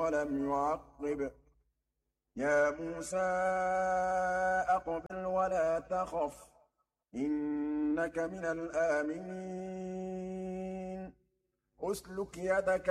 ولم يعقب يا موسى أقبل ولا تخف إنك من الآمنين أسلك يدك